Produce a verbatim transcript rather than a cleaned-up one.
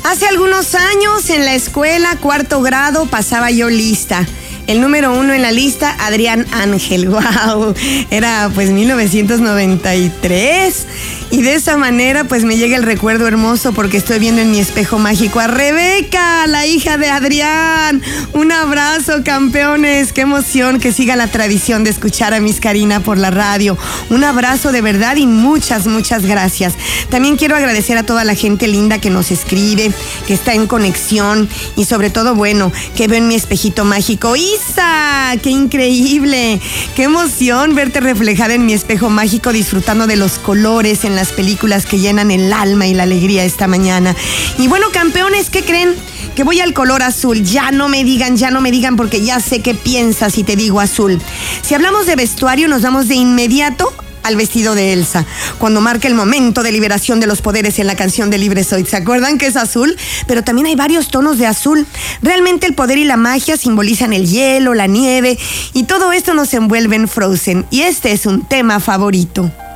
Hace algunos años en la escuela, cuarto grado, pasaba yo lista. El número uno en la lista, Adrián Ángel. ¡Wow! Era pues mil novecientos noventa y tres. Y de esa manera pues me llega el recuerdo hermoso porque estoy viendo en mi espejo mágico a Rebeca, la hija de Adrián. Un abrazo, campeones. Qué emoción que siga la tradición de escuchar a Miss Karina por la radio. Un abrazo de verdad y muchas, muchas gracias. También quiero agradecer a toda la gente linda que nos escribe, que está en conexión y sobre todo, bueno, que veo en mi espejito mágico. ¡Isa! ¡Qué increíble! ¡Qué emoción verte reflejada en mi espejo mágico disfrutando de los colores en las películas que llenan el alma y la alegría esta mañana! Y bueno, campeones, ¿qué creen? Que voy al color azul. Ya no me digan, ya no me digan porque ya sé qué piensas si te digo azul. Si hablamos de vestuario, nos vamos de inmediato al vestido de Elsa, cuando marca el momento de liberación de los poderes en la canción de Libre Soy. ¿Se acuerdan que es azul? Pero también hay varios tonos de azul. Realmente el poder y la magia simbolizan el hielo, la nieve, y todo esto nos envuelve en Frozen. Y este es un tema favorito.